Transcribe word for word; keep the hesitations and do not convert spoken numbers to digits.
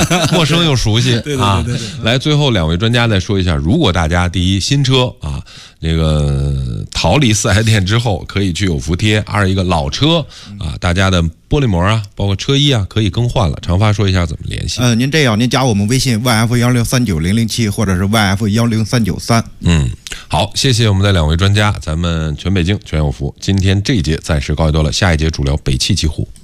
陌生又熟悉啊。来，最后两位专家再说一下，如果大家第一新车啊，这个逃离四 S 店之后，可以去有福贴；二一个老车啊，大家的玻璃膜啊，包括车衣啊，可以更换了。长发说一下怎么联系？ 呃，您这样，您加我们微信 Y F 幺零三九零零七，或者是 Y F 幺零三九三。 嗯，好，谢谢我们的两位专家，咱们全北京全有福。今天这一节暂时告一段落，下一节主聊北汽奇虎。